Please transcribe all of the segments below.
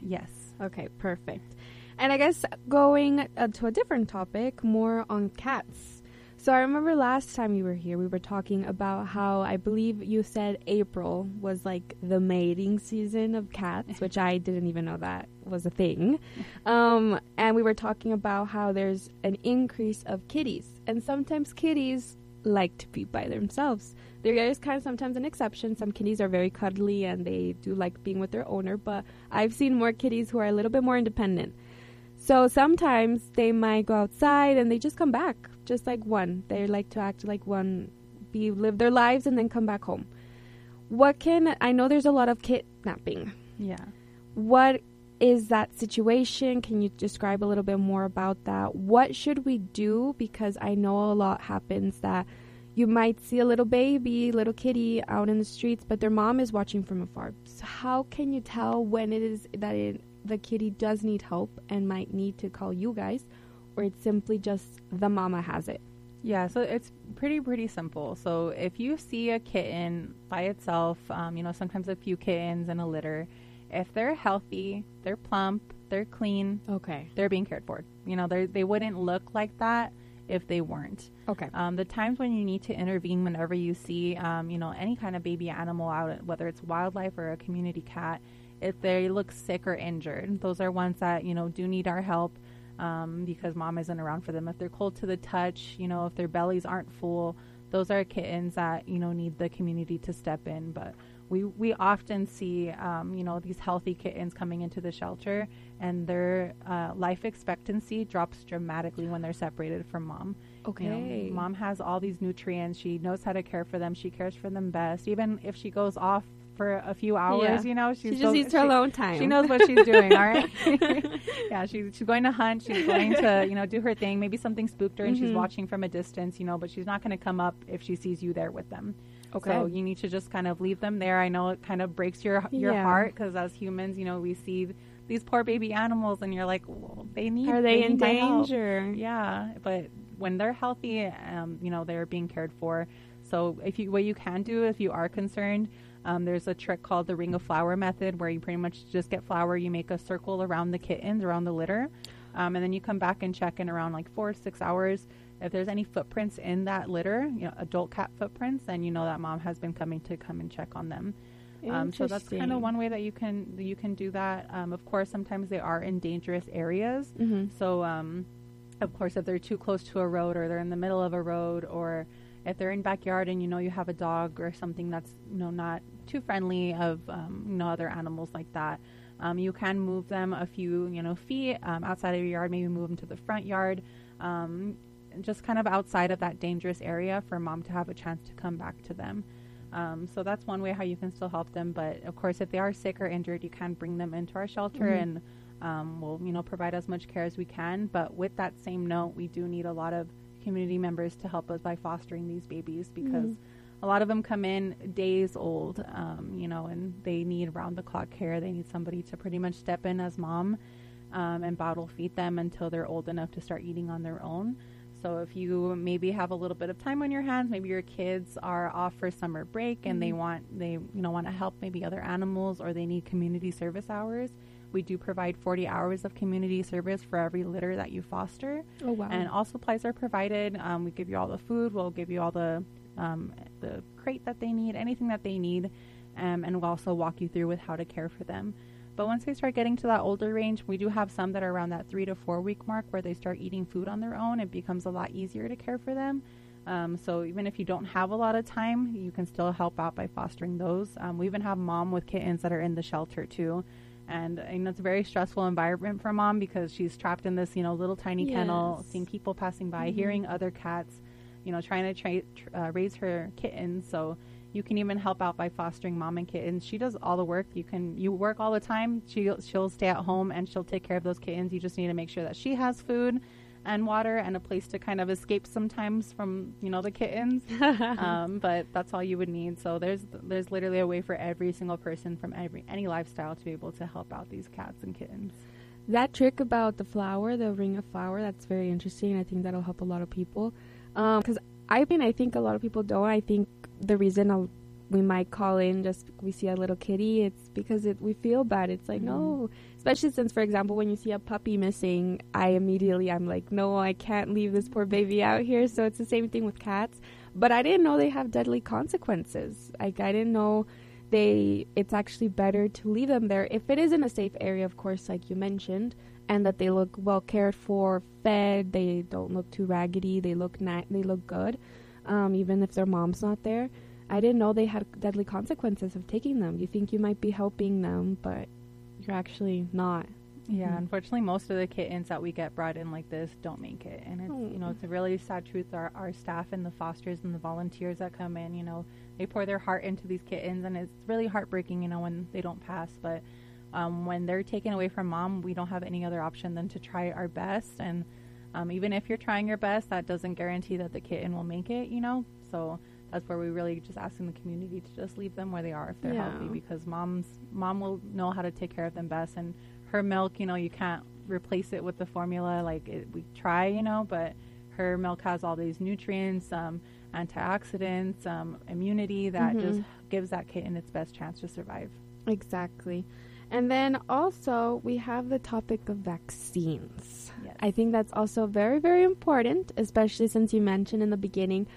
Yes. Okay, perfect. And I guess going to a different topic, more on cats. So I remember last time you were here, we were talking about how I believe you said April was like the mating season of cats, which I didn't even know that was a thing. And we were talking about how there's an increase of kitties. And sometimes kitties like to be by themselves. There is kind of sometimes an exception. Some kitties are very cuddly and they do like being with their owner, but I've seen more kitties who are a little bit more independent. So sometimes they might go outside and they just come back, just like one. They like to act like one, live their lives and then come back home. I know there's a lot of kidnapping. Yeah. What is that situation? Can you describe a little bit more about that? What should we do? Because I know a lot happens that you might see a little kitty out in the streets, but their mom is watching from afar. So how can you tell when it is that the kitty does need help and might need to call you guys, or it's simply just the mama has it? Yeah, so it's pretty simple. So if you see a kitten by itself, sometimes a few kittens in a litter, if they're healthy, they're plump, they're clean, okay, they're being cared for. They wouldn't look like that if they weren't. Okay. The times when you need to intervene whenever you see, any kind of baby animal out, whether it's wildlife or a community cat, if they look sick or injured, those are ones that, do need our help because mom isn't around for them. If they're cold to the touch, if their bellies aren't full, those are kittens that, need the community to step in. But we often see, these healthy kittens coming into the shelter, and their life expectancy drops dramatically when they're separated from mom. Okay. Mom has all these nutrients. She knows how to care for them. She cares for them best. Even if she goes off for a few hours, she just needs her alone time. She knows what she's doing, all right? Yeah, she's going to hunt. She's going to, do her thing. Maybe something spooked her and she's watching from a distance, but she's not going to come up if she sees you there with them. Okay. So you need to just kind of leave them there. I know it kind of breaks your heart because as humans, we see these poor baby animals and you're like, well, are they in danger? Yeah, but when they're healthy, they're being cared for. So what you can do if you are concerned, there's a trick called the ring of flour method where you pretty much just get flour, you make a circle around the kittens, around the litter, and then you come back and check in around like 4 to 6 hours. If there's any footprints in that litter, adult cat footprints, then you know that mom has been coming to come and check on them. So that's kind of one way that you can do that. Of course, sometimes they are in dangerous areas. So, of course, if they're too close to a road or they're in the middle of a road, or if they're in backyard and you have a dog or something that's not too friendly of other animals like that, you can move them a few feet outside of your yard. Maybe move them to the front yard, just kind of outside of that dangerous area for mom to have a chance to come back to them. So that's one way how you can still help them. But of course, if they are sick or injured, you can bring them into our shelter and we'll provide as much care as we can. But with that same note, we do need a lot of community members to help us by fostering these babies because a lot of them come in days old, and they need round the clock care. They need somebody to pretty much step in as mom and bottle feed them until they're old enough to start eating on their own. So if you maybe have a little bit of time on your hands, maybe your kids are off for summer break and they want to help maybe other animals, or they need community service hours, we do provide 40 hours of community service for every litter that you foster. Oh, wow. And all supplies are provided. We give you all the food. We'll give you all the crate that they need, anything that they need. And we'll also walk you through with how to care for them. But once they start getting to that older range, we do have some that are around that 3 to 4 week mark where they start eating food on their own. It becomes a lot easier to care for them. So even if you don't have a lot of time, you can still help out by fostering those. We even have mom with kittens that are in the shelter too. And it's a very stressful environment for mom because she's trapped in this, little tiny kennel, seeing people passing by, hearing other cats, trying to raise her kittens. So you can even help out by fostering mom and kittens. She does all the work. You work all the time. She'll stay at home and she'll take care of those kittens. You just need to make sure that she has food and water and a place to kind of escape sometimes from, the kittens. But that's all you would need. So there's literally a way for every single person from any lifestyle to be able to help out these cats and kittens. That trick about the ring of flour, that's very interesting. I think that'll help a lot of people. Because I think a lot of people don't. I think the reason we might call in just we see a little kitty, it's because we feel bad. It's like, no, especially since, for example, when you see a puppy missing, I'm like, no, I can't leave this poor baby out here. So it's the same thing with cats. But I didn't know they have deadly consequences. Like, I didn't know it's actually better to leave them there if it is in a safe area, of course, like you mentioned, and that they look well cared for, fed, they don't look too raggedy, they look good, even if their mom's not there. I didn't know they had deadly consequences of taking them. You think you might be helping them, but you're actually not. Yeah, unfortunately, most of the kittens that we get brought in like this don't make it. And it's, it's a really sad truth. Our staff and the fosters and the volunteers that come in, they pour their heart into these kittens, and it's really heartbreaking, when they don't pass. But when they're taken away from mom, we don't have any other option than to try our best. And even if you're trying your best, that doesn't guarantee that the kitten will make it, So that's where we really just ask in the community to just leave them where they are if they're healthy, because mom will know how to take care of them best. And her milk, you can't replace it with the formula. We try, but her milk has all these nutrients, antioxidants, immunity that just gives that kitten its best chance to survive. Exactly. And then also we have the topic of vaccines. Yes. I think that's also very, very important, especially since you mentioned in the beginning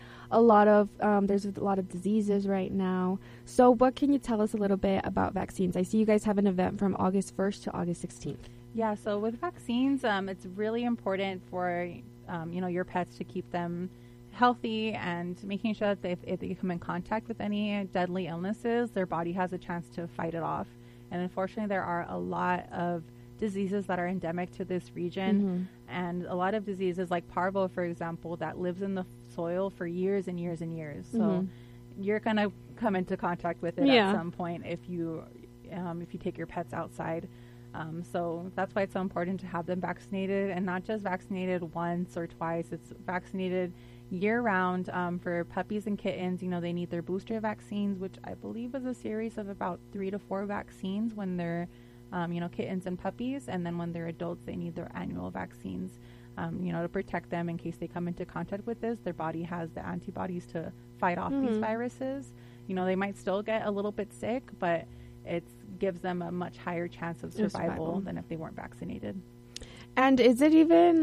there's a lot of diseases right now. So what can you tell us a little bit about vaccines? I see you guys have an event from August 1st to August 16th. Yeah, so with vaccines, it's really important for, your pets to keep them healthy, and making sure that if they come in contact with any deadly illnesses, their body has a chance to fight it off. And unfortunately, there are a lot of diseases that are endemic to this region, and a lot of diseases like parvo, for example, that lives in the soil for years and years and years. So you're going to come into contact with it at some point if you take your pets outside. So that's why it's so important to have them vaccinated, and not just vaccinated once or twice. It's vaccinated year-round. For puppies and kittens, they need their booster vaccines, which I believe is a series of about 3 to 4 vaccines when they're, kittens and puppies. And then when they're adults, they need their annual vaccines, to protect them in case they come into contact with this. Their body has the antibodies to fight off these viruses. They might still get a little bit sick, but it gives them a much higher chance of survival than if they weren't vaccinated. And is it even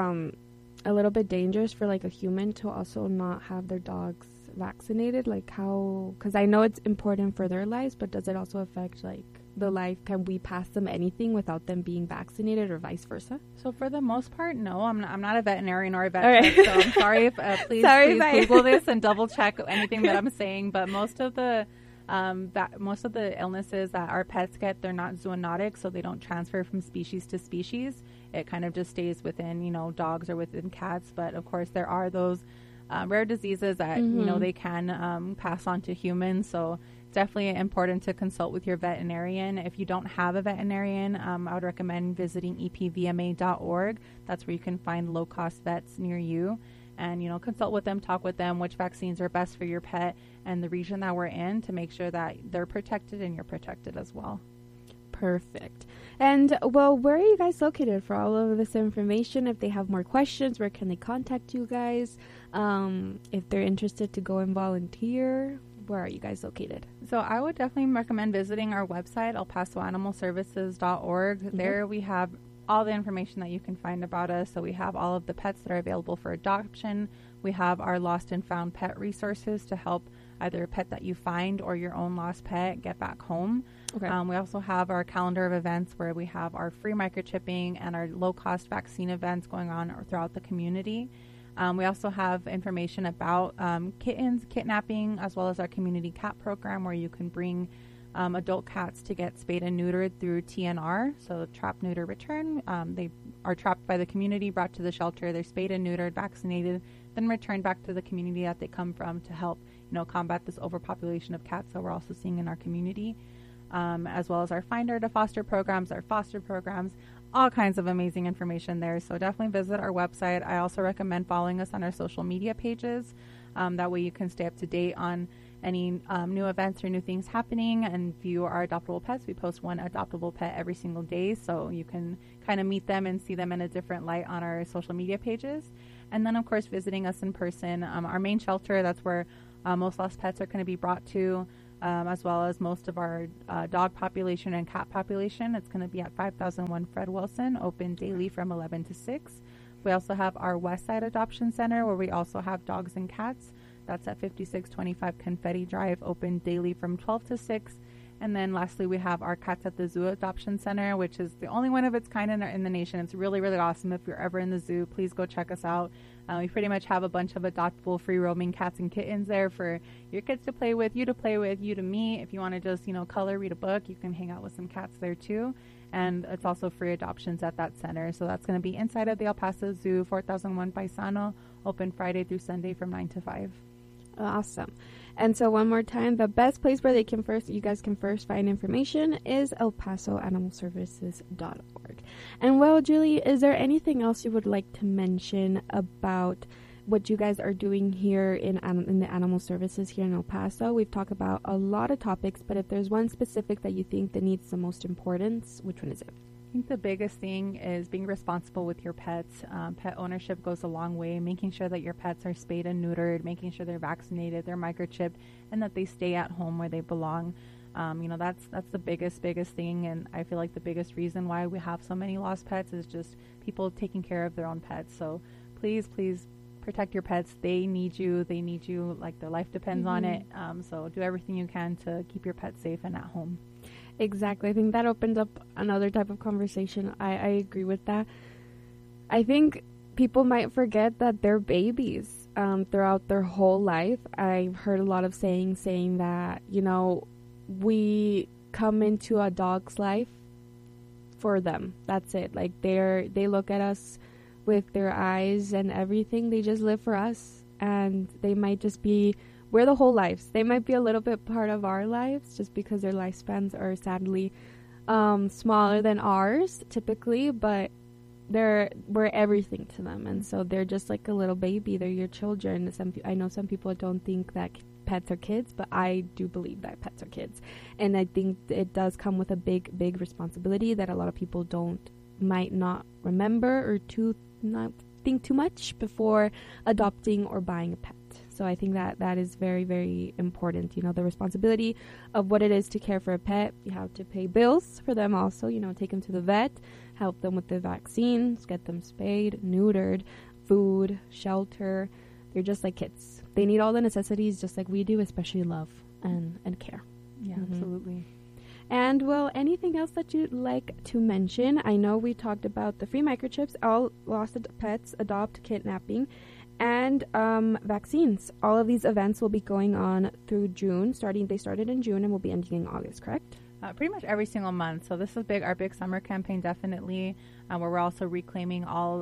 a little bit dangerous for a human to also not have their dogs vaccinated? Because I know it's important for their lives, but does it also affect the life? Can we pass them anything without them being vaccinated, or vice versa? So for the most part, no. I'm not a veterinarian or a vet tech, so I'm sorry if please Google this and double check anything that I'm saying. But most of the illnesses that our pets get, they're not zoonotic, so they don't transfer from species to species. It kind of just stays within, dogs or within cats. But of course, there are those rare diseases that, they can pass on to humans. So it's definitely important to consult with your veterinarian. If you don't have a veterinarian, I would recommend visiting epvma.org. That's where you can find low-cost vets near you. And, consult with them, talk with them, which vaccines are best for your pet and the region that we're in, to make sure that they're protected and you're protected as well. Perfect. And, where are you guys located for all of this information? If they have more questions, where can they contact you guys? If they're interested to go and volunteer, where are you guys located? So I would definitely recommend visiting our website, elpasoanimalservices.org. There we have all the information that you can find about us. So we have all of the pets that are available for adoption. We have our lost and found pet resources to help either a pet that you find or your own lost pet get back home. Okay. We also have our calendar of events where we have our free microchipping and our low-cost vaccine events going on throughout the community. We also have information about kittens, kidnapping, as well as our community cat program, where you can bring adult cats to get spayed and neutered through TNR, so trap, neuter, return. They are trapped by the community, brought to the shelter. They're spayed and neutered, vaccinated, then returned back to the community that they come from to help, combat this overpopulation of cats that we're also seeing in our community, as well as our Finder to Foster programs, our foster programs, all kinds of amazing information there. So definitely visit our website. I also recommend following us on our social media pages. That way you can stay up to date on any new events or new things happening and view our adoptable pets. We post one adoptable pet every single day, so you can kind of meet them and see them in a different light on our social media pages. And then, of course, visiting us in person. Our main shelter, that's where Most lost pets are going to be brought to, as well as most of our dog population and cat population. It's going to be at 5001 Fred Wilson, open daily from 11 to 6. We also have our West Side Adoption Center, where we also have dogs and cats. That's at 5625 Confetti Drive, open daily from 12 to 6. And then lastly, we have our Cats at the Zoo Adoption Center, which is the only one of its kind in the nation. It's really, really awesome. If you're ever in the zoo, please go check us out. We pretty much have a bunch of adoptable, free-roaming cats and kittens there for your kids to play with, you to play with, you to meet. If you want to just, color, read a book, you can hang out with some cats there too. And it's also free adoptions at that center. So that's going to be inside of the El Paso Zoo, 4001 Paisano, open Friday through Sunday from 9 to 5. Awesome. And so one more time, the best place where you guys can first find information is elpasoanimalservices.org. And well, Julie, is there anything else you would like to mention about what you guys are doing here in the animal services here in El Paso? We've talked about a lot of topics, but if there's one specific that you think that needs the most importance, which one is it? I think the biggest thing is being responsible with your pets. Pet ownership goes a long way, making sure that your pets are spayed and neutered, making sure they're vaccinated, they're microchipped, and that they stay at home where they belong. That's the biggest thing, and I feel like the biggest reason why we have so many lost pets is just people taking care of their own pets. So please protect your pets. They need you like their life depends on it. So do everything you can to keep your pets safe and at home. Exactly. I think that opens up another type of conversation. I agree with that. I think people might forget that they're babies throughout their whole life. I've heard a lot of saying that, we come into a dog's life for them. That's it. Like they look at us with their eyes and everything. They just live for us, and they might just be we're the whole lives. They might be a little bit part of our lives just because their lifespans are sadly smaller than ours typically, but we're everything to them, and so they're just like a little baby. They're your children. I know some people don't think that pets are kids, but I do believe that pets are kids, and I think it does come with a big responsibility that a lot of people might not remember or not think too much before adopting or buying a pet. So I think that is very, very important. The responsibility of what it is to care for a pet. You have to pay bills for them also, take them to the vet, help them with the vaccines, get them spayed, neutered, food, shelter. They're just like kids. They need all the necessities just like we do, especially love and care. Yeah, absolutely. And, well, anything else that you'd like to mention? I know we talked about the free microchips, all lost pets, adopt, kidnapping, and vaccines. All of these events will be going on through June. They started in June and will be ending in August, correct? Pretty much every single month. So this is our big summer campaign, definitely, where we're also reclaiming all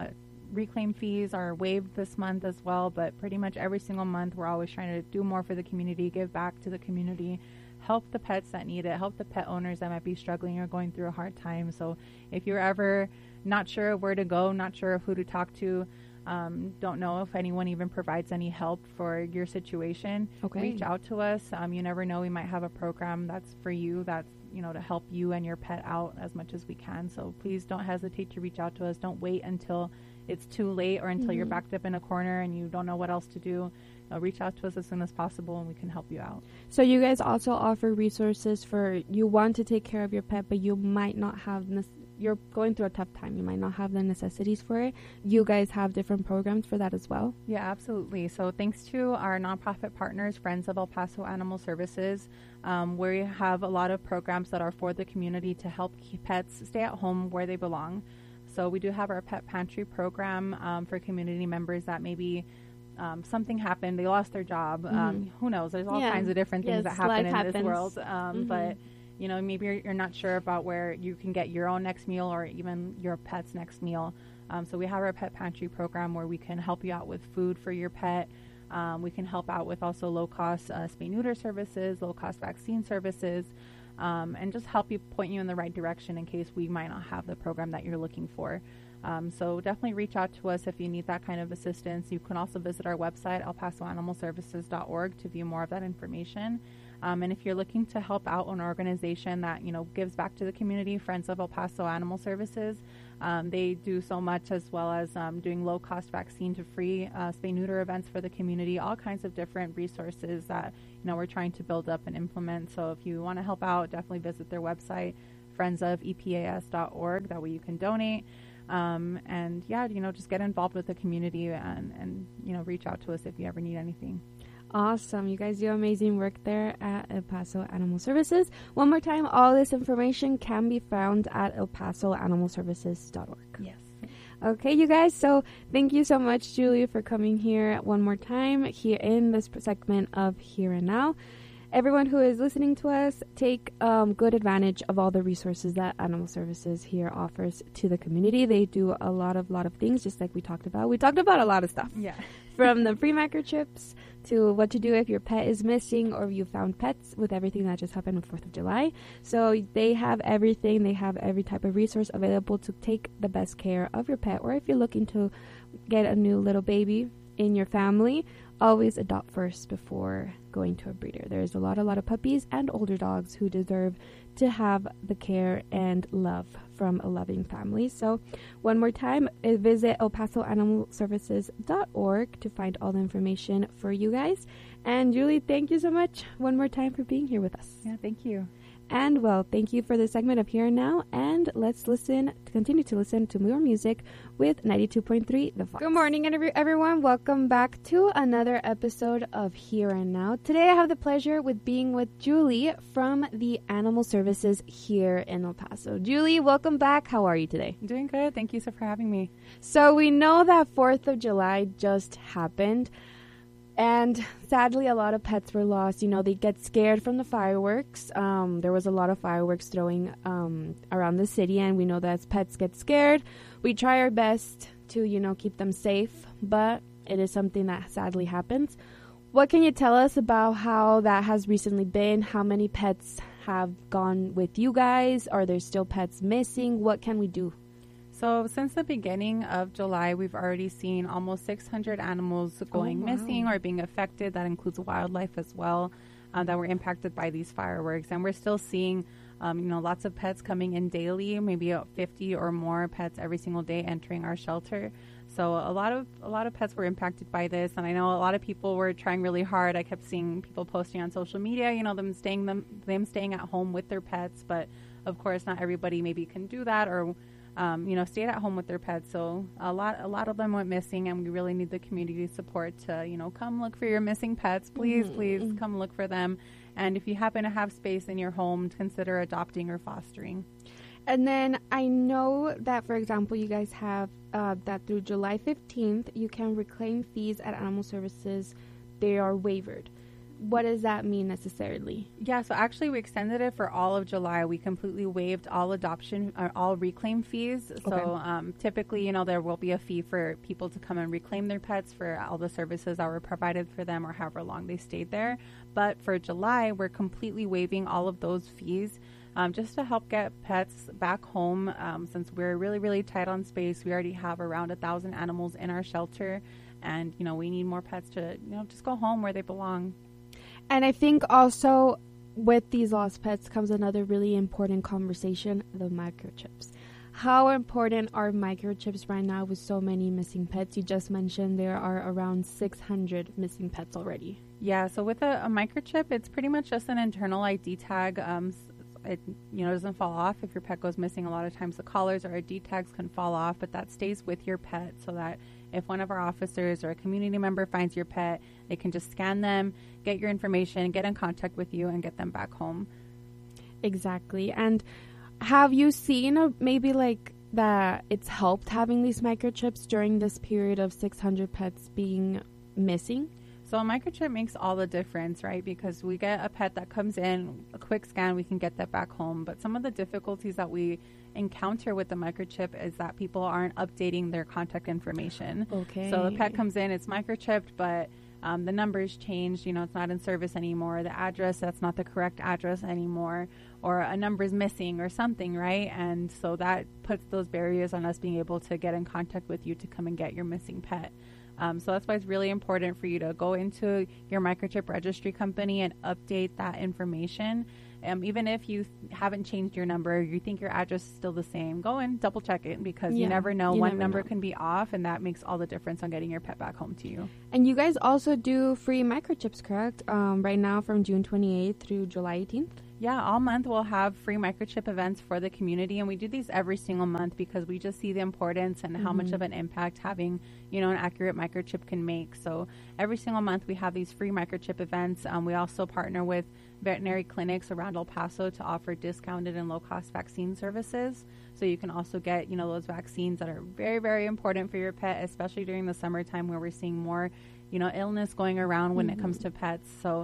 reclaim fees are waived this month as well. But pretty much every single month, we're always trying to do more for the community, give back to the community, help the pets that need it, help the pet owners that might be struggling or going through a hard time. So if you're ever not sure where to go, not sure who to talk to, don't know if anyone even provides any help for your situation, reach out to us. You never know, we might have a program that's for you, that's to help you and your pet out as much as we can. So please don't hesitate to reach out to us. Don't wait until it's too late or until you're backed up in a corner and you don't know what else to do. Reach out to us as soon as possible and we can help you out. So you guys also offer resources for you want to take care of your pet, but you might not have you're going through a tough time. You might not have the necessities for it. You guys have different programs for that as well? Yeah, absolutely. So thanks to our nonprofit partners, Friends of El Paso Animal Services, we have a lot of programs that are for the community to help keep pets stay at home where they belong. So we do have our pet pantry program for community members that maybe something happened, they lost their job. Who knows? There's all kinds of different things that happen in this world. But maybe you're not sure about where you can get your own next meal or even your pet's next meal. So we have our pet pantry program where we can help you out with food for your pet. We can help out with also low-cost spay-neuter services, low-cost vaccine services, and just help you point you in the right direction in case we might not have the program that you're looking for. So definitely reach out to us if you need that kind of assistance. You can also visit our website, elpasoanimalservices.org, to view more of that information. And if you're looking to help out an organization that, gives back to the community, Friends of El Paso Animal Services, they do so much, as well as doing low-cost vaccine to free spay-neuter events for the community, all kinds of different resources that, we're trying to build up and implement. So if you want to help out, definitely visit their website, friendsofepas.org. That way you can donate. And yeah, just get involved with the community and reach out to us if you ever need anything. Awesome. You guys do amazing work there at El Paso Animal Services. One more time, all this information can be found at elpasoanimalservices.org. Yes. Okay, you guys. So thank you so much, Julie, for coming here one more time here in this segment of Here and Now. Everyone who is listening to us, take good advantage of all the resources that Animal Services here offers to the community. They do a lot of things, just like we talked about. We talked about a lot of stuff. Yeah. From the free microchips to what to do if your pet is missing or you found pets, with everything that just happened on 4th of July. So they have everything. They have every type of resource available to take the best care of your pet. Or if you're looking to get a new little baby in your family, always adopt first before going to a breeder. There's a lot of puppies and older dogs who deserve to have the care and love from a loving family. So one more time, visit elpasoanimalservices.org to find all the information for you guys. And Julie, thank you so much one more time for being here with us. Yeah, thank you. And well, thank you for the segment of Here and Now, and let's continue to listen to more music with 92.3 The Fox. Good morning, everyone. Welcome back to another episode of Here and Now. Today I have the pleasure with being with Julie from the Animal Services here in El Paso. Julie, welcome back. How are you today? I'm doing good. Thank you so for having me. So we know that 4th of July just happened. And sadly, a lot of pets were lost. They get scared from the fireworks. There was a lot of fireworks throwing around the city, and we know that as pets get scared, we try our best to, keep them safe, but it is something that sadly happens. What can you tell us about how that has recently been? How many pets have gone with you guys? Are there still pets missing? What can we do? So since the beginning of July, we've already seen almost 600 animals going missing or being affected. That includes wildlife as well, that were impacted by these fireworks. And we're still seeing, lots of pets coming in daily, maybe 50 or more pets every single day entering our shelter. So a lot of pets were impacted by this. And I know a lot of people were trying really hard. I kept seeing people posting on social media, them staying at home with their pets. But of course, not everybody maybe can do that, or stayed at home with their pets. So a lot of them went missing, and we really need the community support to, come look for your missing pets. Please come look for them. And if you happen to have space in your home, consider adopting or fostering. And then I know that, for example, you guys have that through July 15th, you can reclaim fees at Animal Services. They are waived. What does that mean necessarily? Yeah, so actually we extended it for all of July. We completely waived all adoption or all reclaim fees. Okay. So typically, there will be a fee for people to come and reclaim their pets for all the services that were provided for them or however long they stayed there. But for July, we're completely waiving all of those fees just to help get pets back home. Since we're really, really tight on space, we already have around 1,000 animals in our shelter. And, we need more pets to, just go home where they belong. And I think also with these lost pets comes another really important conversation, the microchips. How important are microchips right now with so many missing pets? You just mentioned there are around 600 missing pets already. Yeah, so with a microchip, it's pretty much just an internal ID tag. It doesn't fall off if your pet goes missing. A lot of times the collars or ID tags can fall off, but that stays with your pet so that if one of our officers or a community member finds your pet, they can just scan them, get your information, get in contact with you, and get them back home. Exactly. And have you seen maybe like that it's helped having these microchips during this period of 600 pets being missing? So a microchip makes all the difference, right? Because we get a pet that comes in, a quick scan, we can get that back home. But some of the difficulties that we encounter with the microchip is that people aren't updating their contact information. Okay. So the pet comes in, it's microchipped, but the numbers changed. It's not in service anymore. The address, that's not the correct address anymore. Or a number's missing or something, right? And so that puts those barriers on us being able to get in contact with you to come and get your missing pet. So that's why it's really important for you to go into your microchip registry company and update that information. Even if you haven't changed your number, you think your address is still the same, go and double check it, because you never know. One number can be off, and that makes all the difference on getting your pet back home to you. And you guys also do free microchips, correct? Right now from June 28th through July 18th? Yeah, all month we'll have free microchip events for the community, and we do these every single month because we just see the importance and how much of an impact having, an accurate microchip can make. So every single month we have these free microchip events. We also partner with veterinary clinics around El Paso to offer discounted and low-cost vaccine services. So you can also get, those vaccines that are very, very important for your pet, especially during the summertime where we're seeing more, illness going around when it comes to pets. So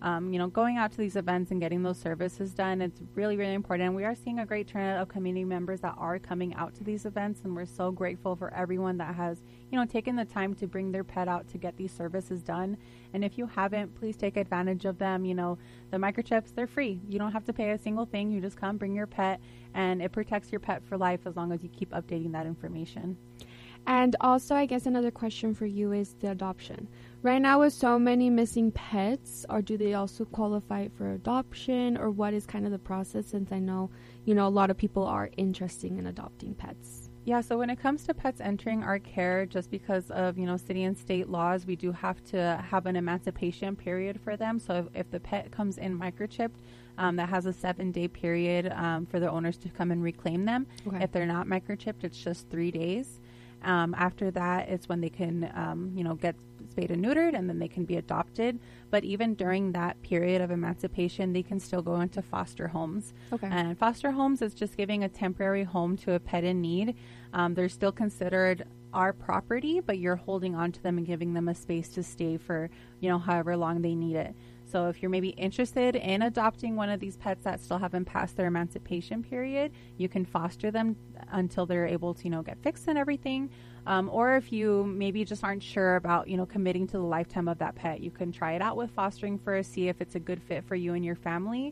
going out to these events and getting those services done, it's really, really important. And we are seeing a great turnout of community members that are coming out to these events, and we're so grateful for everyone that has, taken the time to bring their pet out to get these services done. And if you haven't, please take advantage of them. The microchips, they're free. You don't have to pay a single thing. You just come, bring your pet, and it protects your pet for life as long as you keep updating that information. And also, I guess another question for you is the adoption. Right now, with so many missing pets, or do they also qualify for adoption, or what is kind of the process? Since I know, a lot of people are interested in adopting pets. Yeah, so when it comes to pets entering our care, just because of, city and state laws, we do have to have an emancipation period for them. So if the pet comes in microchipped, that has a 7-day period for the owners to come and reclaim them. Okay. If they're not microchipped, it's just 3 days. After that, it's when they can, get spayed and neutered, and then they can be adopted. But even during that period of emancipation, they can still go into foster homes. Okay. And foster homes is just giving a temporary home to a pet in need. They're still considered our property, but you're holding on to them and giving them a space to stay for, however long they need it. So if you're maybe interested in adopting one of these pets that still haven't passed their emancipation period, you can foster them until they're able to, get fixed and everything. Or if you maybe just aren't sure about, committing to the lifetime of that pet, you can try it out with fostering first, see if it's a good fit for you and your family.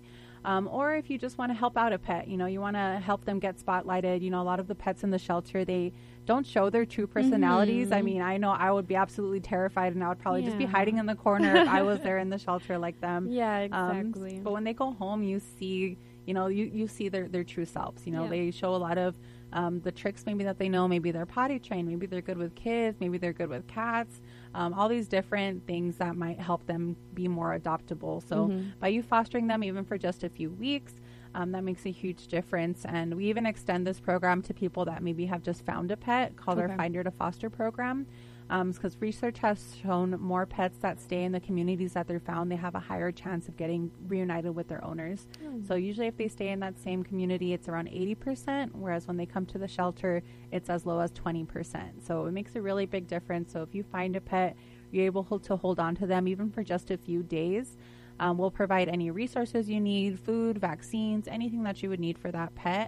Or if you just want to help out a pet, you want to help them get spotlighted. A lot of the pets in the shelter, they don't show their true personalities. I mean, I know I would be absolutely terrified, and I would probably just be hiding in the corner if I was there in the shelter like them. Yeah, exactly. But when they go home, you see, you see their true selves. They show a lot of the tricks maybe that they know. Maybe they're potty trained. Maybe they're good with kids. Maybe they're good with cats. All these different things that might help them be more adoptable. So by you fostering them even for just a few weeks, that makes a huge difference. And we even extend this program to people that maybe have just found a pet, called our Finder to Foster program. Because research has shown more pets that stay in the communities that they're found, they have a higher chance of getting reunited with their owners. So usually if they stay in that same community, it's around 80%, whereas when they come to the shelter, it's as low as 20%. So it makes a really big difference. So if you find a pet, you're able to hold on to them even for just a few days. We'll provide any resources you need, food, vaccines, anything that you would need for that pet,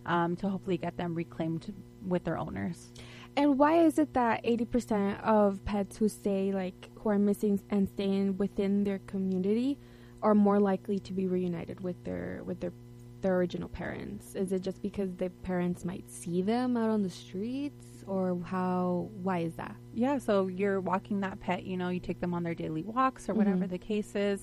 to hopefully get them reclaimed with their owners. And why is it that 80% of pets who who are missing and staying within their community are more likely to be reunited with their original parents? Is it just because the parents might see them out on the streets, or why is that? Yeah, so you're walking that pet, you take them on their daily walks or whatever the case is.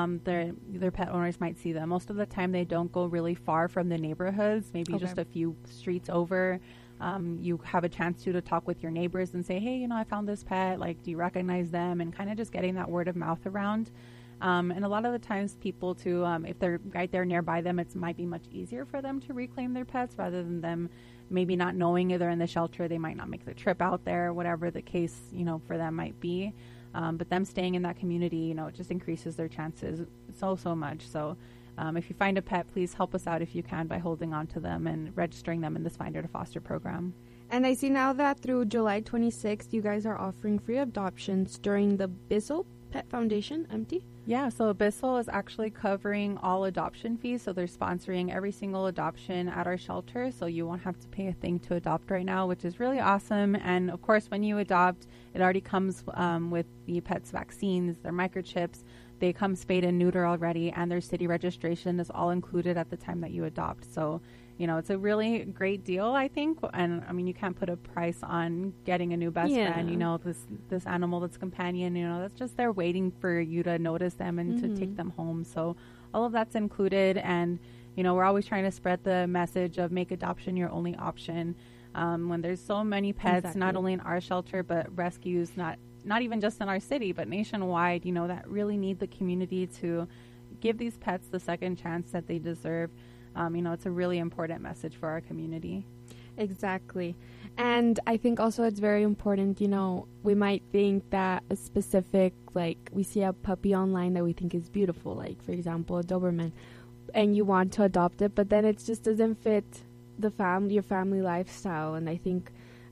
Their pet owners might see them. Most of the time they don't go really far from the neighborhoods, maybe just a few streets over. You have a chance to talk with your neighbors and say, hey, I found this pet, do you recognize them? And kind of just getting that word of mouth around. And a lot of the times people too, if they're right there nearby them, it might be much easier for them to reclaim their pets rather than them maybe not knowing if they're in the shelter. They might not make the trip out there, whatever the case, for them might be. But them staying in that community, it just increases their chances so much. So if you find a pet, please help us out if you can by holding on to them and registering them in this Finder to Foster program. And I see now that through July 26th, you guys are offering free adoptions during the Bissell Pet Foundation, empty? Yeah, so Bissell is actually covering all adoption fees. So they're sponsoring every single adoption at our shelter. So you won't have to pay a thing to adopt right now, which is really awesome. And of course, when you adopt, it already comes with the pet's vaccines, their microchips. They come spayed and neuter already, and their city registration is all included at the time that you adopt. So It's a really great deal, I think. And I mean, you can't put a price on getting a new best friend, this animal that's companion, that's just there waiting for you to notice them and to take them home. So all of that's included. And, we're always trying to spread the message of make adoption your only option. When there's so many pets, not only in our shelter, but rescues, not even just in our city, but nationwide, that really need the community to give these pets the second chance that they deserve. It's a really important message for our community. Exactly. And I think also it's very important, we might think that a specific, like we see a puppy online that we think is beautiful, like for example, a Doberman, and you want to adopt it, but then it just doesn't fit your family lifestyle. And I think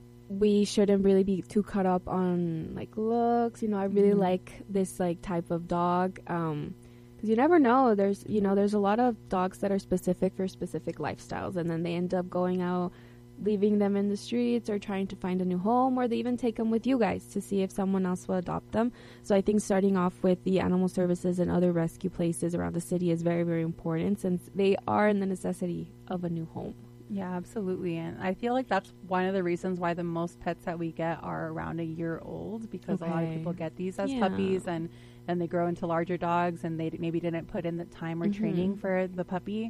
we shouldn't really be too caught up on like looks. I really like this like type of dog. Because you never know. There's a lot of dogs that are specific for specific lifestyles, and then they end up going out, leaving them in the streets or trying to find a new home, or they even take them with you guys to see if someone else will adopt them. So I think starting off with the animal services and other rescue places around the city is very, very important, since they are in the necessity of a new home. Yeah, absolutely. And I feel like that's one of the reasons why the most pets that we get are around a year old, because a lot of people get these as puppies and they grow into larger dogs, and they maybe didn't put in the time or training for the puppy.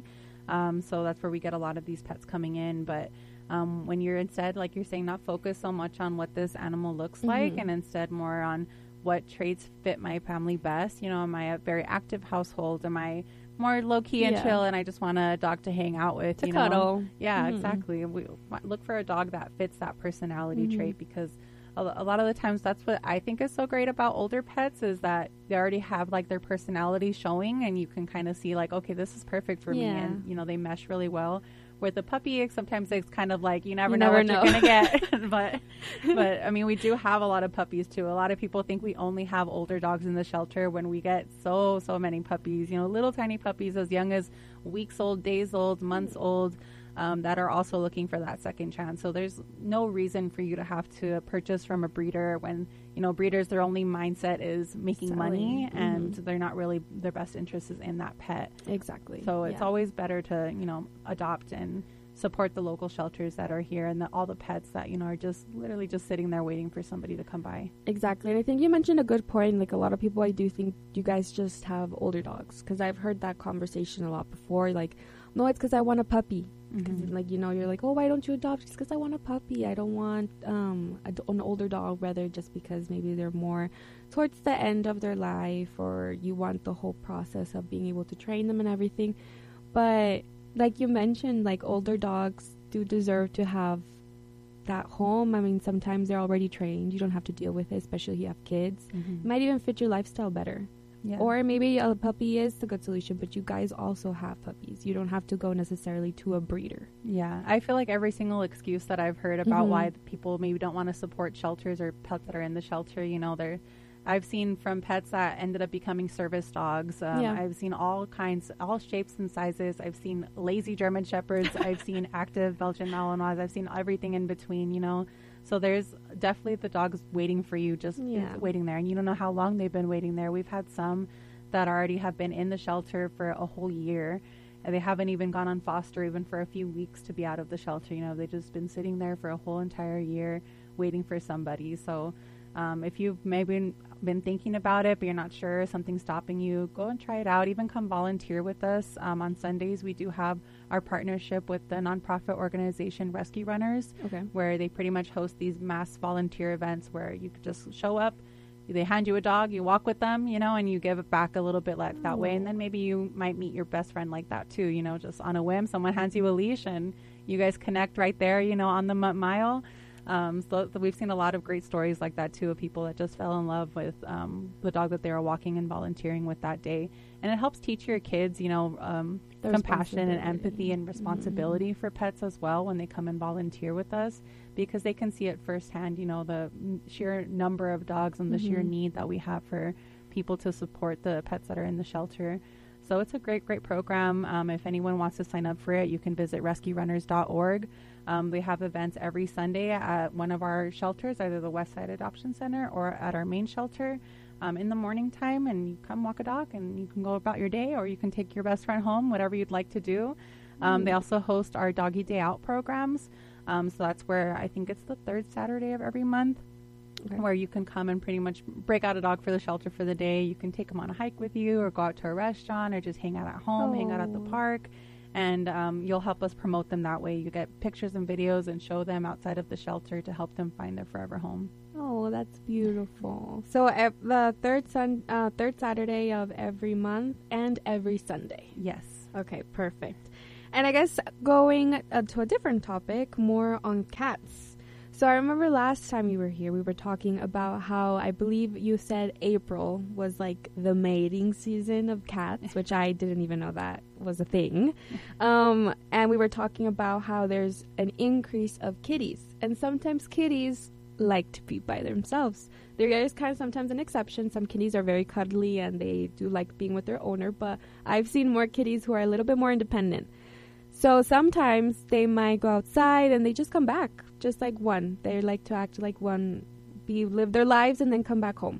So that's where we get a lot of these pets coming in. But when you're instead, like you're saying, not focus so much on what this animal looks like, and instead more on what traits fit my family best. Am I a very active household? Am I more low-key and chill, and I just want a dog to hang out with, to cuddle. Yeah, exactly. We look for a dog that fits that personality trait, because a lot of the times that's what I think is so great about older pets, is that they already have like their personality showing, and you can kind of see like, okay, this is perfect for me, and they mesh really well. With a puppy, sometimes it's kind of like you never know what you're gonna get. but I mean, we do have a lot of puppies too. A lot of people think we only have older dogs in the shelter, when we get so many puppies. Little tiny puppies as young as weeks old, days old, months old, that are also looking for that second chance. So there's no reason for you to have to purchase from a breeder when breeders, their only mindset is making money, and they're not really, their best interest is in that pet. Exactly. So it's always better to adopt and support the local shelters that are here, and all the pets that are just literally just sitting there waiting for somebody to come by. Exactly. And I think you mentioned a good point. Like, a lot of people, I do think you guys just have older dogs, because I've heard that conversation a lot before. Like, no, it's because I want a puppy. Because you're like, oh, why don't you adopt? It's because I want a puppy. I don't want an older dog, rather, just because maybe they're more towards the end of their life, or you want the whole process of being able to train them and everything. But like you mentioned, like, older dogs do deserve to have that home. I mean, sometimes they're already trained. You don't have to deal with it, especially if you have kids. It might even fit your lifestyle better. Yeah. Or maybe a puppy is the good solution, but you guys also have puppies. You don't have to go necessarily to a breeder. Yeah, I feel like every single excuse that I've heard about why people maybe don't want to support shelters or pets that are in the shelter, I've seen from pets that ended up becoming service dogs. I've seen all kinds, all shapes and sizes. I've seen lazy German Shepherds. I've seen active Belgian Malinois. I've seen everything in between, So there's definitely the dogs waiting for you, just waiting there. And you don't know how long they've been waiting there. We've had some that already have been in the shelter for a whole year. And they haven't even gone on foster even for a few weeks to be out of the shelter. They've just been sitting there for a whole entire year waiting for somebody. So if you've maybe been thinking about it, but you're not sure, something's stopping you, go and try it out. Even come volunteer with us. On Sundays, we do have our partnership with the nonprofit organization Rescue Runners, where they pretty much host these mass volunteer events where you could just show up, they hand you a dog, you walk with them, and you give it back a little bit like that way. And then maybe you might meet your best friend like that too, just on a whim. Someone hands you a leash and you guys connect right there, on the mile. So we've seen a lot of great stories like that too, of people that just fell in love with the dog that they were walking and volunteering with that day. And it helps teach your kids, compassion and empathy and responsibility for pets as well when they come and volunteer with us, because they can see it firsthand, the sheer number of dogs and the sheer need that we have for people to support the pets that are in the shelter. So it's a great program. If anyone wants to sign up for it, you can visit rescuerunners.org. We have events every Sunday at one of our shelters, either the Westside Adoption Center or at our main shelter in the morning time. And you come walk a dog and you can go about your day, or you can take your best friend home, whatever you'd like to do. They also host our Doggy Day Out programs. So that's where I think it's the third Saturday of every month. Okay. Where you can come and pretty much break out a dog for the shelter for the day. You can take them on a hike with you or go out to a restaurant or just hang out at home, hang out at the park. And you'll help us promote them that way. You get pictures and videos and show them outside of the shelter to help them find their forever home. Oh, that's beautiful. So the third Saturday of every month and every Sunday. Yes. Okay, perfect. And I guess going to a different topic, more on cats. So I remember last time you were here, we were talking about how I believe you said April was like the mating season of cats, which I didn't even know that was a thing. And we were talking about how there's an increase of kitties. And sometimes kitties like to be by themselves. There is kind of sometimes an exception. Some kitties are very cuddly and they do like being with their owner. But I've seen more kitties who are a little bit more independent. So sometimes they might go outside and they just come back, just like one. They like to act like one, live their lives and then come back home.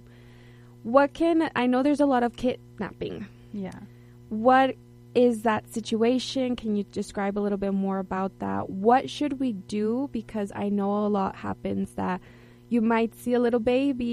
I know there's a lot of kidnapping. Yeah. What is that situation? Can you describe a little bit more about that? What should we do? Because I know a lot happens that you might see a little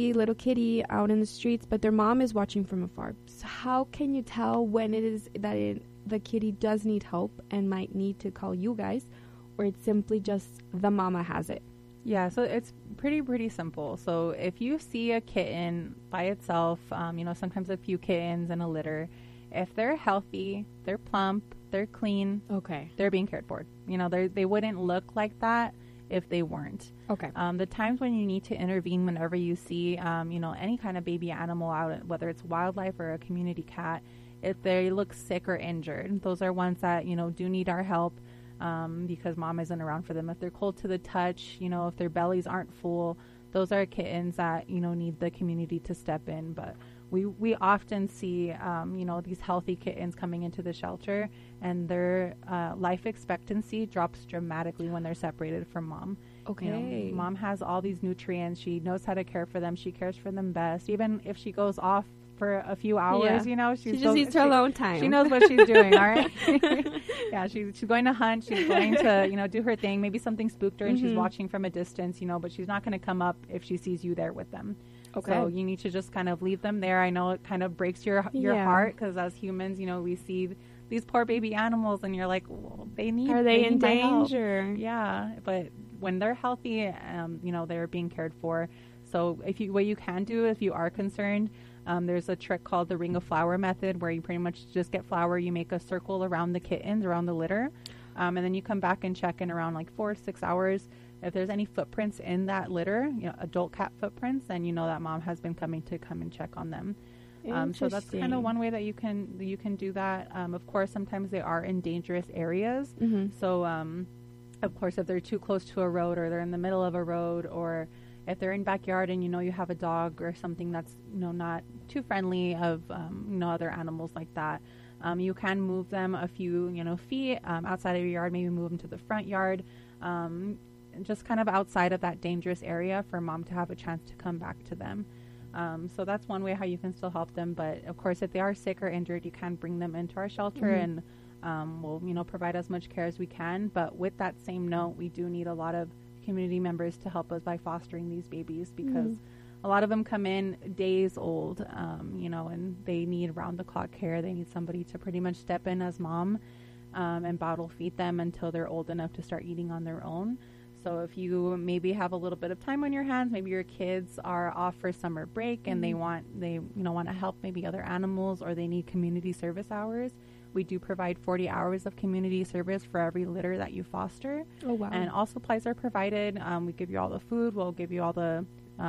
kitty out in the streets, but their mom is watching from afar. So how can you tell when it is that the kitty does need help and might need to call you guys, or it's simply just the mama has it? Yeah, so it's pretty simple. So if you see a kitten by itself, sometimes a few kittens in a litter, if they're healthy, they're plump, they're clean, okay, they're being cared for. They wouldn't look like that if they weren't. Okay. The times when you need to intervene whenever you see, any kind of baby animal out, whether it's wildlife or a community cat, if they look sick or injured, those are ones that, do need our help because mom isn't around for them. If they're cold to the touch, if their bellies aren't full, those are kittens that, need the community to step in. But we often see, these healthy kittens coming into the shelter and their life expectancy drops dramatically when they're separated from mom. Okay. Mom has all these nutrients. She knows how to care for them. She cares for them best. Even if she goes off for a few hours, she just needs her alone time. She knows what she's doing, all right? Yeah, she's going to hunt. She's going to, do her thing. Maybe something spooked her and she's watching from a distance, but she's not going to come up if she sees you there with them. Okay. So you need to just kind of leave them there. I know it kind of breaks your heart because as humans, we see these poor baby animals and you're like, well, are they in danger? Yeah, but when they're healthy, they're being cared for. So what you can do if you are concerned, there's a trick called the ring of flour method where you pretty much just get flour, you make a circle around the kittens, around the litter, and then you come back and check in around like 4 to 6 hours. If there's any footprints in that litter, adult cat footprints, then that mom has been coming to come and check on them. So that's kind of one way that you can do that. Of course, sometimes they are in dangerous areas. Mm-hmm. So, of course, if they're too close to a road or they're in the middle of a road, or if they're in backyard and you have a dog or something that's not too friendly of other animals like that, you can move them a few feet outside of your yard. Maybe move them to the front yard. Just kind of outside of that dangerous area for mom to have a chance to come back to them. So that's one way how you can still help them. But of course, if they are sick or injured, you can bring them into our shelter and we'll provide as much care as we can. But with that same note, we do need a lot of community members to help us by fostering these babies because a lot of them come in days old, and they need round the clock care. They need somebody to pretty much step in as mom and bottle feed them until they're old enough to start eating on their own. So if you maybe have a little bit of time on your hands, maybe your kids are off for summer break and they want to help maybe other animals, or they need community service hours, we do provide 40 hours of community service for every litter that you foster. Oh, wow. And all supplies are provided. We give you all the food. We'll give you all the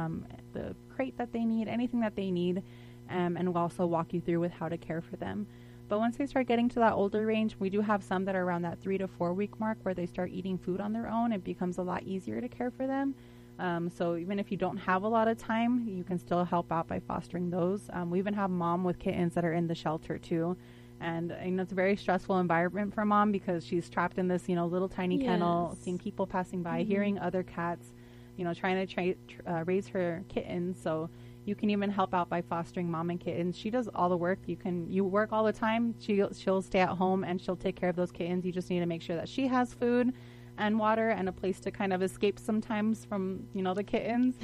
crate that they need, anything that they need. And we'll also walk you through with how to care for them. But once they start getting to that older range, we do have some that are around that 3 to 4 week mark where they start eating food on their own. It becomes a lot easier to care for them. So even if you don't have a lot of time, you can still help out by fostering those. We even have mom with kittens that are in the shelter too. And it's a very stressful environment for mom because she's trapped in this, little tiny kennel, seeing people passing by, hearing other cats, trying to raise her kittens. So, You can even help out by fostering mom and kittens. She does all the work. You work all the time. She'll stay at home and she'll take care of those kittens. You just need to make sure that she has food and water and a place to kind of escape sometimes from, the kittens.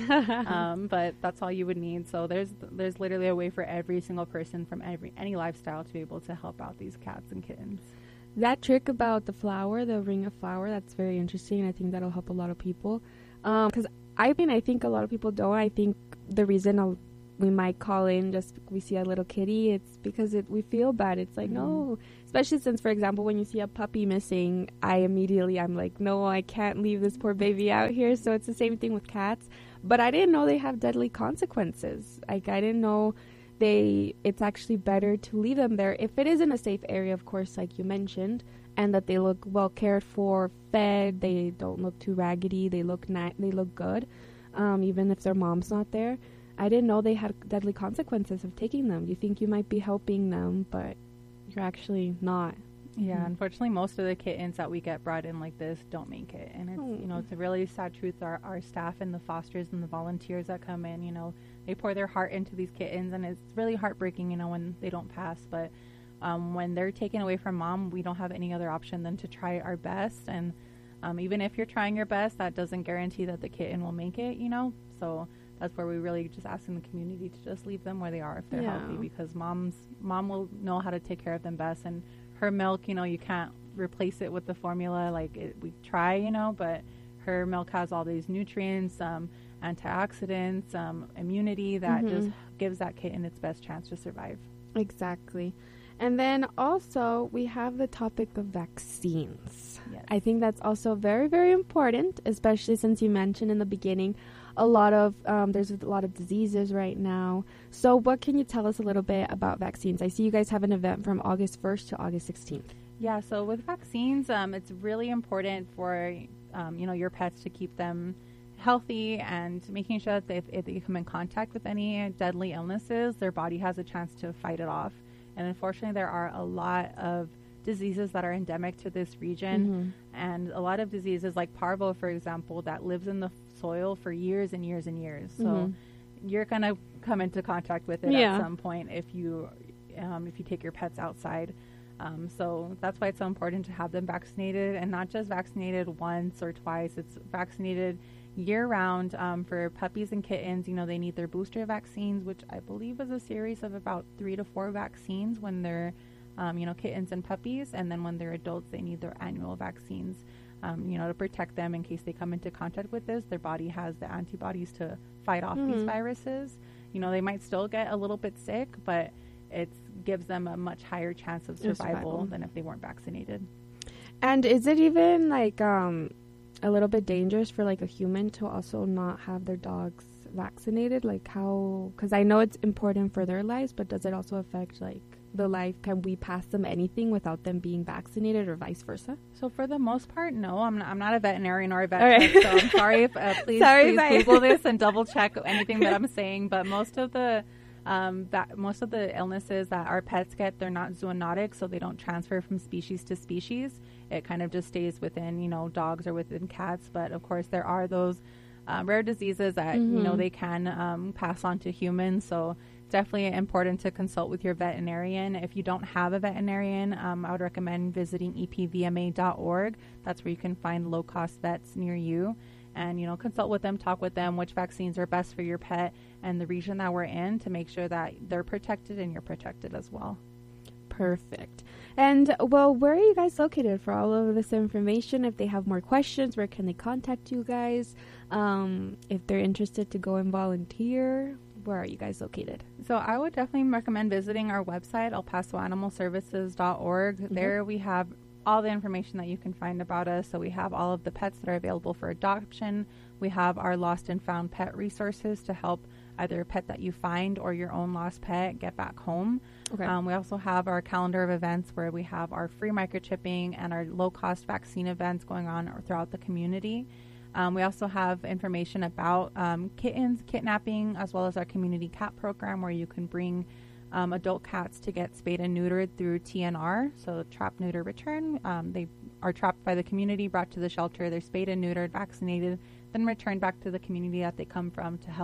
But that's all you would need. So there's literally a way for every single person from any lifestyle to be able to help out these cats and kittens. That trick about the flower, the ring of flower, that's very interesting. I think that'll help a lot of people. Because I think a lot of people don't. I think the reason we might call in just we see a little kitty, it's because we feel bad. It's like, no, especially since, for example, when you see a puppy missing, I'm like, no, I can't leave this poor baby out here. So it's the same thing with cats. But I didn't know they have deadly consequences. Like, I didn't know it's actually better to leave them there if it is in a safe area, of course, like you mentioned, and that they look well cared for, fed, they don't look too raggedy, they look good, even if their mom's not there. I didn't know they had deadly consequences of taking them. You think you might be helping them, but you're actually not. Yeah, unfortunately, most of the kittens that we get brought in like this don't make it. And it's, it's a really sad truth. Our staff and the fosters and the volunteers that come in, they pour their heart into these kittens, and it's really heartbreaking, when they don't pass. But when they're taken away from mom, we don't have any other option than to try our best. And even if you're trying your best, that doesn't guarantee that the kitten will make it, So that's where we really just asking the community to just leave them where they are if they're healthy, because mom will know how to take care of them best. And her milk, you can't replace it with the formula. We try, but her milk has all these nutrients, antioxidants, immunity that just gives that kitten its best chance to survive. Exactly. And then also we have the topic of vaccines. Yes. I think that's also very, very important, especially since you mentioned in the beginning there's a lot of diseases right now. So what can you tell us a little bit about vaccines? I see you guys have an event from August 1st to August 16th. Yeah, so with vaccines, it's really important for, your pets to keep them healthy and making sure that if they come in contact with any deadly illnesses, their body has a chance to fight it off. And unfortunately, there are a lot of diseases that are endemic to this region, and a lot of diseases like parvo, for example, that lives in the soil for years and years and years. So you're going to come into contact with it at some point if you take your pets outside. So that's why it's so important to have them vaccinated, and not just vaccinated once or twice. It's vaccinated year-round. For puppies and kittens, they need their booster vaccines, which I believe is a series of about 3 to 4 vaccines when they're, kittens and puppies. And then when they're adults, they need their annual vaccines, to protect them in case they come into contact with this. Their body has the antibodies to fight off these viruses. They might still get a little bit sick, but it gives them a much higher chance of survival than if they weren't vaccinated. And is it even a little bit dangerous for a human to also not have their dogs vaccinated? Because I know it's important for their lives, but does it also affect the life? Can we pass them anything without them being vaccinated, or vice versa? So for the most part, no. I'm not a veterinarian or a vet tech, so I'm sorry if please Google this and double check anything that I'm saying. But most of the illnesses that our pets get, they're not zoonotic, so they don't transfer from species to species. It kind of just stays within, dogs or within cats. But of course, there are those rare diseases that they can pass on to humans. So it's definitely important to consult with your veterinarian. If you don't have a veterinarian, I would recommend visiting epvma.org. That's where you can find low-cost vets near you. And, consult with them, talk with them, which vaccines are best for your pet and the region that we're in, to make sure that they're protected and you're protected as well. Perfect. And, where are you guys located for all of this information? If they have more questions, where can they contact you guys? If they're interested to go and volunteer, where are you guys located? So I would definitely recommend visiting our website, elpasoanimalservices.org. There we have all the information that you can find about us. So we have all of the pets that are available for adoption. We have our lost and found pet resources to help either a pet that you find or your own lost pet get back home. Okay. We also have our calendar of events where we have our free microchipping and our low-cost vaccine events going on throughout the community. We also have information about kittens, kidnapping, as well as our community cat program where you can bring adult cats to get spayed and neutered through TNR, so trap, neuter, return. They are trapped by the community, brought to the shelter, they're spayed and neutered, vaccinated, then returned back to the community that they come from to help,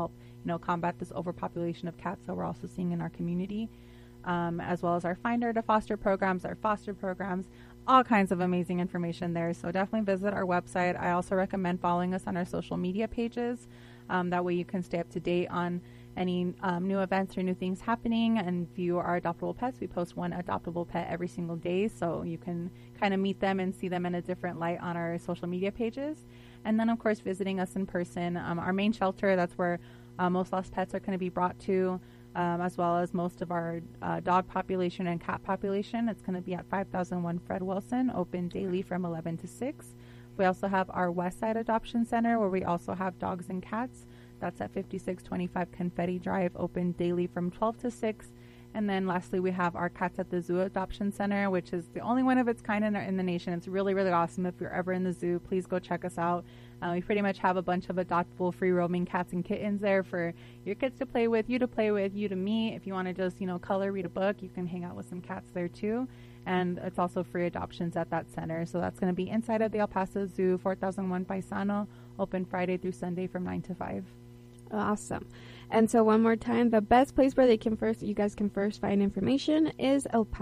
combat this overpopulation of cats that we're also seeing in our community, as well as our Finder to Foster programs, our foster programs, all kinds of amazing information there. So definitely visit our website. I also recommend following us on our social media pages. That way you can stay up to date on any new events or new things happening and view our adoptable pets. We post one adoptable pet every single day, so you can kind of meet them and see them in a different light on our social media pages. And then, of course, visiting us in person. Our main shelter, that's where most lost pets are going to be brought to, as well as most of our dog population and cat population. It's going to be at 5001 Fred Wilson, open daily from 11 to 6. We also have our West Side Adoption Center, where we also have dogs and cats. That's at 5625 Confetti Drive, open daily from 12 to 6. And then lastly, we have our Cats at the Zoo Adoption Center, which is the only one of its kind in the nation. It's really, really awesome. If you're ever in the zoo, please go check us out. We pretty much have a bunch of adoptable free roaming cats and kittens there for your kids to play with, you to meet. If you want to just, color, read a book, you can hang out with some cats there too. And it's also free adoptions at that center. So that's going to be inside of the El Paso Zoo, 4001 Paisano, open Friday through Sunday from 9 to 5. Awesome. And so one more time, the best place where you guys can first find information is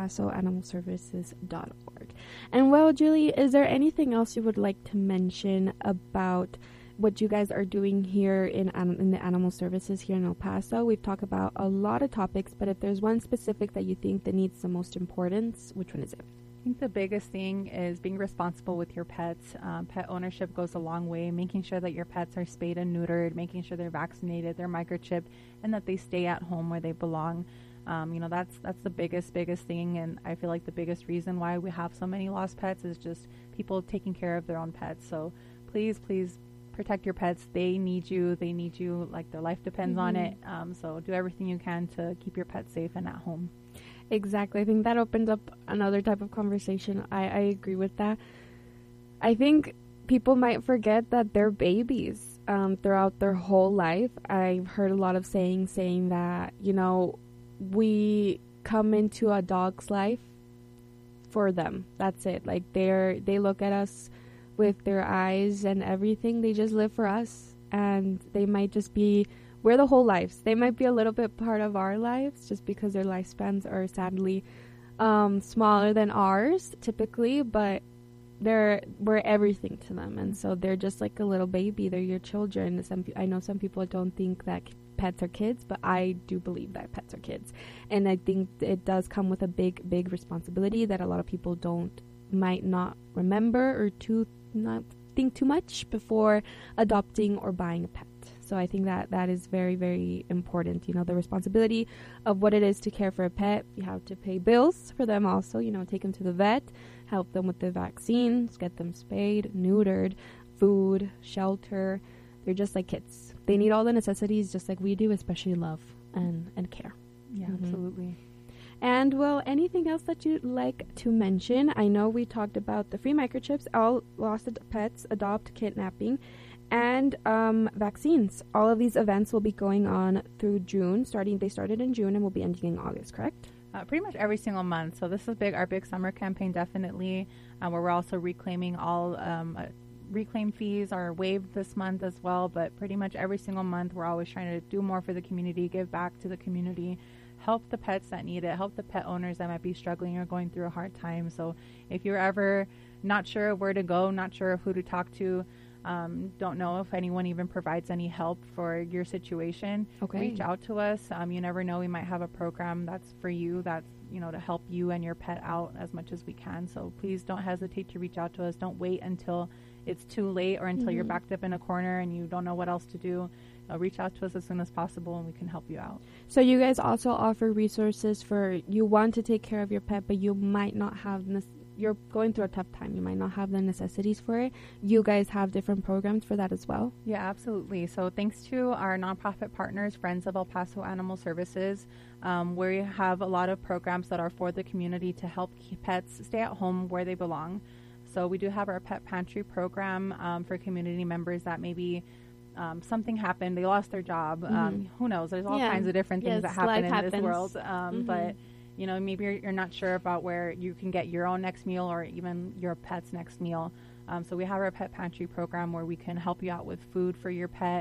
elpasoanimalservices.org. And well, Julie, is there anything else you would like to mention about what you guys are doing here in the animal services here in El Paso? We've talked about a lot of topics, but if there's one specific that you think that needs the most importance, which one is it? I think the biggest thing is being responsible with your pets. Pet ownership goes a long way, making sure that your pets are spayed and neutered, making sure they're vaccinated, they're microchipped, and that they stay at home where they belong. That's the biggest thing, and I feel like the biggest reason why we have so many lost pets is just people taking care of their own pets. So please protect your pets. They need you like their life depends on it. So do everything you can to keep your pets safe and at home. Exactly. I think that opens up another type of conversation. I agree with that. I think people might forget that they're babies throughout their whole life. I've heard a lot of saying that, we come into a dog's life for them. That's it. Like they look at us with their eyes and everything. They just live for us, and they might just be, we're the whole lives. They might be a little bit part of our lives just because their lifespans are sadly smaller than ours typically, but we're everything to them. And so they're just like a little baby. They're your children. I know some people don't think that pets are kids, but I do believe that pets are kids. And I think it does come with a big responsibility that a lot of people might not remember or not think too much before adopting or buying a pet. So I think that is very, very important. The responsibility of what it is to care for a pet. You have to pay bills for them also, take them to the vet, help them with the vaccines, get them spayed, neutered, food, shelter. They're just like kids. They need all the necessities just like we do, especially love and care. Yeah, absolutely. And, well, anything else that you'd like to mention? I know we talked about the free microchips, all lost pets, adopt, kidnapping, and vaccines. All of these events will be going on through June. They started in June and will be ending in August, correct? Pretty much every single month. So this is our big summer campaign, definitely, where we're also reclaiming all reclaim fees are waived this month as well. But pretty much every single month, we're always trying to do more for the community, give back to the community, help the pets that need it, help the pet owners that might be struggling or going through a hard time. So if you're ever not sure where to go, not sure of who to talk to, don't know if anyone even provides any help for your situation, reach out to us. You never know, we might have a program that's for you, that's to help you and your pet out as much as we can. So please don't hesitate to reach out to us. Don't wait until it's too late or until you're backed up in a corner and you don't know what else to do. Reach out to us as soon as possible and we can help you out. So you guys also offer resources for you want to take care of your pet, but you might not have you're going through a tough time. You might not have the necessities for it. You guys have different programs for that as well? Yeah, absolutely. So thanks to our nonprofit partners, Friends of El Paso Animal Services, we have a lot of programs that are for the community to help keep pets stay at home where they belong. So we do have our Pet Pantry program for community members that maybe something happened, they lost their job. Who knows? There's all kinds of different things that happen in this world. But maybe you're not sure about where you can get your own next meal or even your pet's next meal. So we have our Pet Pantry program where we can help you out with food for your pet.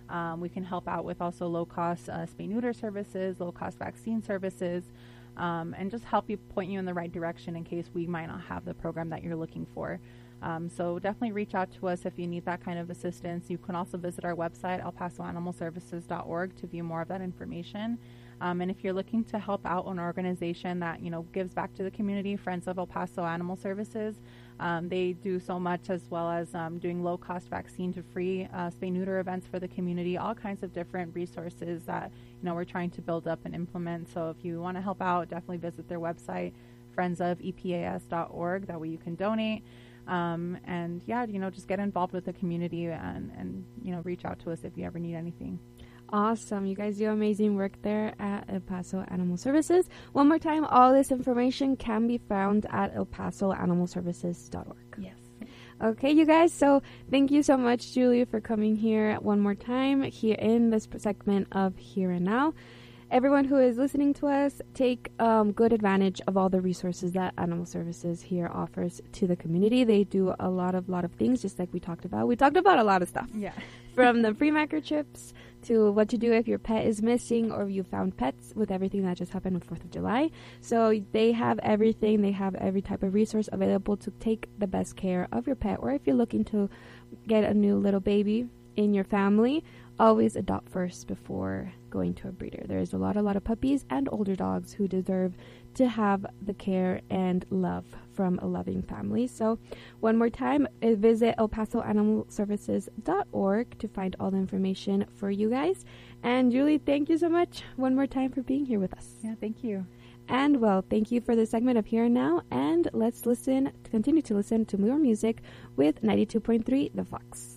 We can help out with also low-cost spay-neuter services, low-cost vaccine services, and just help you, point you in the right direction in case we might not have the program that you're looking for. So definitely reach out to us if you need that kind of assistance. You can also visit our website, elpasoanimalservices.org, to view more of that information. And if you're looking to help out an organization that, gives back to the community, Friends of El Paso Animal Services, they do so much, as well as doing low-cost vaccine to free spay-neuter events for the community, all kinds of different resources that, we're trying to build up and implement. So if you want to help out, definitely visit their website, friendsofepas.org. That way you can donate. And yeah, just get involved with the community and reach out to us if you ever need anything. Awesome. You guys do amazing work there at El Paso Animal Services. One more time, all this information can be found at elpasoanimalservices.org. Yes. Okay, you guys. So thank you so much, Julie, for coming here one more time here in this segment of Here and Now. Everyone who is listening to us, take good advantage of all the resources that Animal Services here offers to the community. They do a lot of things, just like we talked about. We talked about a lot of stuff. Yeah. From the free microchips to what to do if your pet is missing or you found pets, with everything that just happened with 4th of July. So they have everything. They have every type of resource available to take the best care of your pet. Or if you're looking to get a new little baby in your family, always adopt first before going to a breeder. There's a lot of puppies and older dogs who deserve to have the care and love from a loving family. So one more time, visit elpasoanimalservices.org to find all the information for you guys. And Julie, thank you so much one more time for being here with us. Yeah, thank you. And well, thank you for the segment of Here and Now. And let's continue to listen to more music with 92.3 The Fox.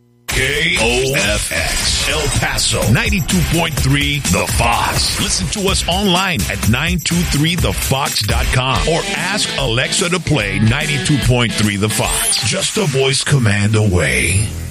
KOFX El Paso 92.3 The Fox. Listen to us online at 923thefox.com or ask Alexa to play 92.3 The Fox. Just a voice command away.